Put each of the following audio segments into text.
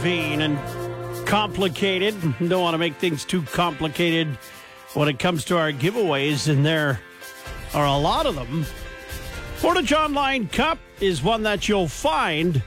And complicated. Don't want to make things too complicated when it comes to our giveaways, and there are a lot of them. Portage Online Cup is one that you'll find,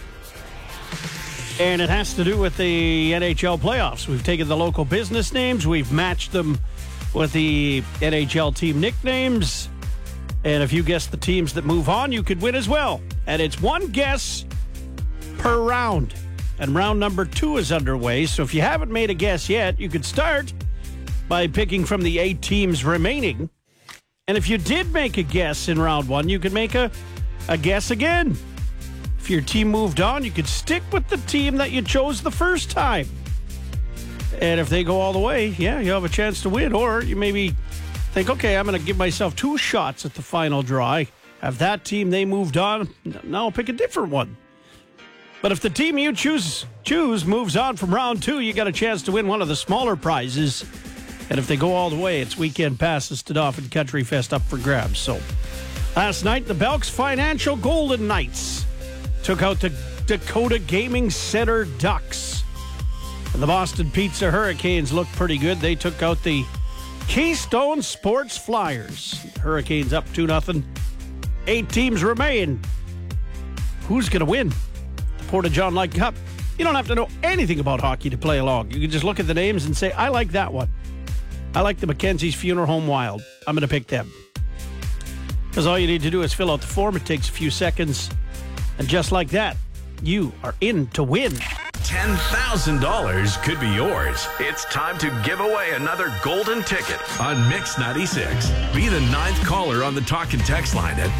and it has to do with the NHL playoffs. We've taken the local business names, we've matched them with the NHL team nicknames, and if you guess the teams that move on, you could win as well. And it's one guess per round. And round number 2 is underway, so if you haven't made a guess yet, you could start by picking from the 8 teams remaining. And if you did make a guess in round 1, you could make a guess again. If your team moved on, you could stick with the team that you chose the first time. And if they go all the way, yeah, you have a chance to win. Or you maybe think, okay, I'm going to give myself 2 shots at the final draw. I have that team, they moved on. Now I'll pick a different one. But if the team you choose moves on from round 2, you got a chance to win one of the smaller prizes. And if they go all the way, it's weekend passes to Dauphin Country Fest up for grabs. So last night, the Belks Financial Golden Knights took out the Dakota Gaming Center Ducks. And the Boston Pizza Hurricanes looked pretty good. They took out the Keystone Sports Flyers. Hurricanes up 2-0. 8 teams remain. Who's going to win Portage Online Cup? You don't have to know anything about hockey to play along. You can just look at the names and say, I like that one. I like the Mackenzie's Funeral Home Wild. I'm going to pick them. Because all you need to do is fill out the form. It takes a few seconds. And just like that, you are in to win. $10,000 could be yours. It's time to give away another golden ticket on Mix 96. Be the 9th caller on the talk and text line at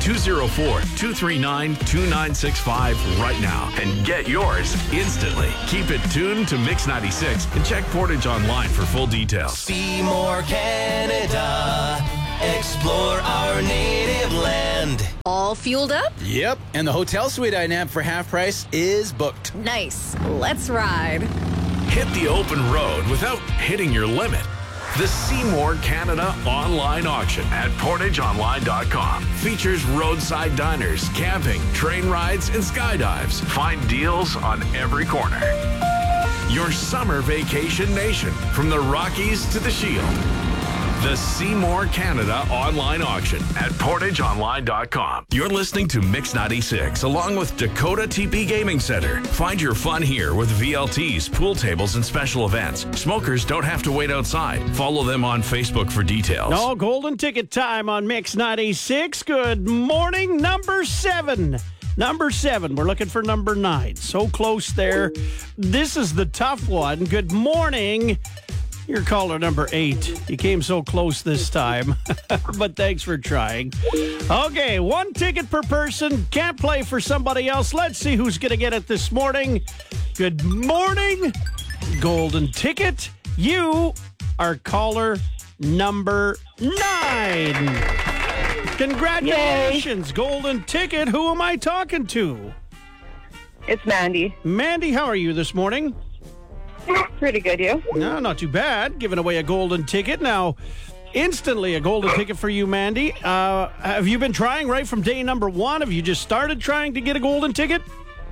204-239-2965 right now and get yours instantly. Keep it tuned to Mix 96 and check Portage Online for full details. Seymour, Canada. Explore our native land. All fueled up? Yep, and the hotel suite I nabbed for half price is booked. Nice. Let's ride. Hit the open road without hitting your limit. The Seymour Canada online auction at portageonline.com features roadside diners, camping, train rides, and skydives. Find deals on every corner. Your summer vacation nation, from the Rockies to the Shield. The Seymour Canada online auction at portageonline.com. You're listening to Mix 96 along with Dakota TP Gaming Center. Find your fun here with VLTs, pool tables, and special events. Smokers don't have to wait outside. Follow them on Facebook for details. No golden ticket time on Mix 96. Good morning, number 7. Number 7. We're looking for number 9. So close there. This is the tough one. Good morning. You're caller number 8. You came so close this time, but thanks for trying. Okay, 1 ticket per person. Can't play for somebody else. Let's see who's going to get it this morning. Good morning. Golden ticket. You are caller number 9. Congratulations. Yay. Golden ticket. Who am I talking to? It's Mandy. Mandy, how are you this morning? Pretty good, you? No, not too bad. Giving away a golden ticket. Now, instantly a golden ticket for you, Mandy. Have you been trying right from day number 1? Have you just started trying to get a golden ticket?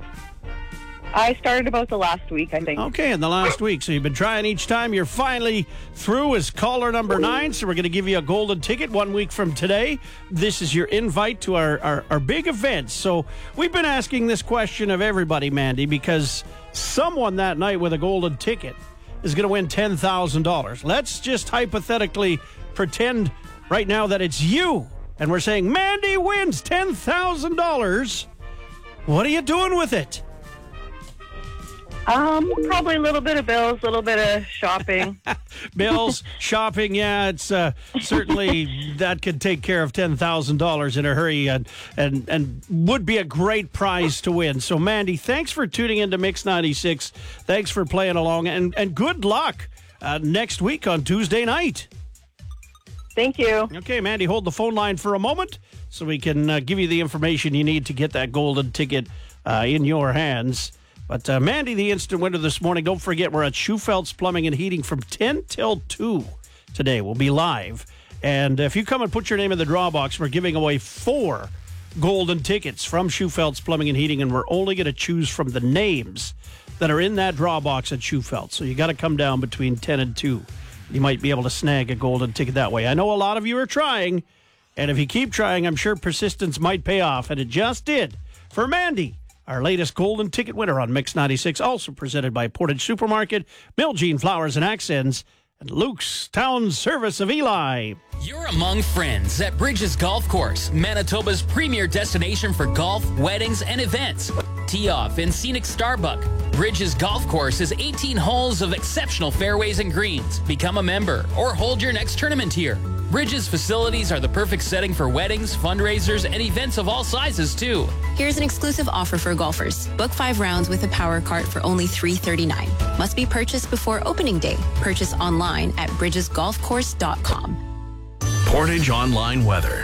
I started about the last week, I think. Okay, in the last week. So you've been trying each time. You're finally through as caller number 9. So we're going to give you a golden ticket 1 week from today. This is your invite to our big event. So we've been asking this question of everybody, Mandy, because someone that night with a golden ticket is going to win $10,000. Let's just hypothetically pretend right now that it's you. And we're saying, Mandy wins $10,000. What are you doing with it? Probably a little bit of bills, a little bit of shopping. Bills, shopping, yeah, it's certainly that could take care of $10,000 in a hurry and would be a great prize to win. So, Mandy, thanks for tuning into Mix 96. Thanks for playing along, and good luck next week on Tuesday night. Thank you. Okay, Mandy, hold the phone line for a moment so we can give you the information you need to get that golden ticket in your hands. But Mandy, the instant winner this morning, don't forget we're at Schufeld's Plumbing and Heating from 10 till 2 today. We'll be live. And if you come and put your name in the draw box, we're giving away 4 golden tickets from Schufeld's Plumbing and Heating, and we're only going to choose from the names that are in that draw box at Schufelt. So you got to come down between 10 and 2. You might be able to snag a golden ticket that way. I know a lot of you are trying, and if you keep trying, I'm sure persistence might pay off, and it just did for Mandy, our latest golden ticket winner on Mix 96, also presented by Portage Supermarket, Bilgene Flowers and Accents, and Luke's Town Service of Eli. You're among friends at Bridges Golf Course, Manitoba's premier destination for golf, weddings, and events. Tee off in scenic Starbuck. Bridges Golf Course is 18 holes of exceptional fairways and greens. Become a member or hold your next tournament here. Bridges facilities are the perfect setting for weddings, fundraisers, and events of all sizes, too. Here's an exclusive offer for golfers. Book 5 rounds with a power cart for only $339. Must be purchased before opening day. Purchase online at bridgesgolfcourse.com. Portage Online weather.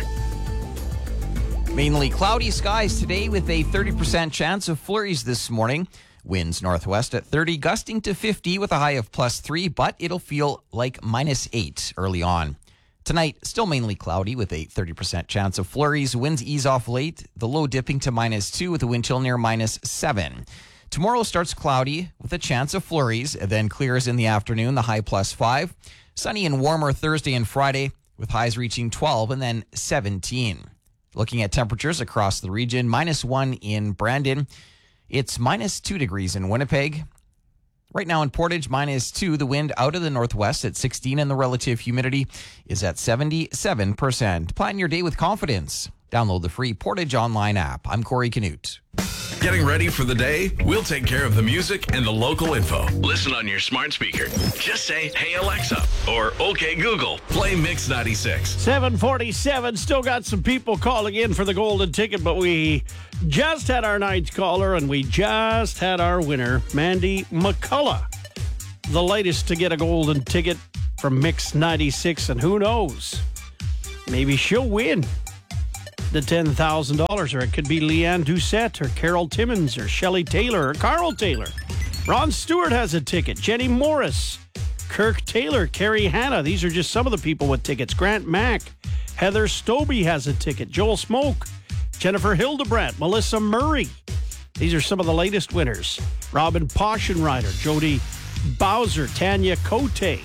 Mainly cloudy skies today with a 30% chance of flurries this morning. Winds northwest at 30, gusting to 50 with a high of +3, but it'll feel like -8 early on. Tonight, still mainly cloudy with a 30% chance of flurries. Winds ease off late, the low dipping to -2 with a wind chill near -7. Tomorrow starts cloudy with a chance of flurries, then clears in the afternoon, the high +5. Sunny and warmer Thursday and Friday with highs reaching 12 and then 17. Looking at temperatures across the region, -1 in Brandon. It's -2 degrees in Winnipeg. Right now in Portage, -2. The wind out of the northwest at 16 and the relative humidity is at 77%. Plan your day with confidence. Download the free Portage Online app. I'm Corey Canute. Getting ready for the day? We'll take care of the music and the local info. Listen on your smart speaker. Just say, "Hey Alexa," or "Okay Google, play Mix 96." 7:47, still got some people calling in for the golden ticket, but we just had our ninth caller, and we just had our winner, Mandy McCullough, the latest to get a golden ticket from Mix 96, and who knows, maybe she'll win the $10,000, or it could be Leanne Doucette or Carol Timmons or Shelley Taylor or Carl Taylor. Ron Stewart has a ticket. Jenny Morris, Kirk Taylor, Carrie Hanna. These are just some of the people with tickets. Grant Mack, Heather Stobie has a ticket. Joel Smoke, Jennifer Hildebrandt, Melissa Murray. These are some of the latest winners. Robin Poschenreiter, Jody Bowser, Tanya Cote.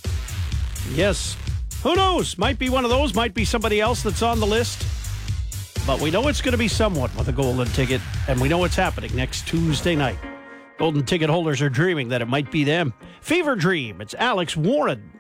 Yes, who knows? Might be one of those, might be somebody else that's on the list. But we know it's going to be someone with a golden ticket, and we know it's happening next Tuesday night. Golden ticket holders are dreaming that it might be them. Fever Dream, it's Alex Warren.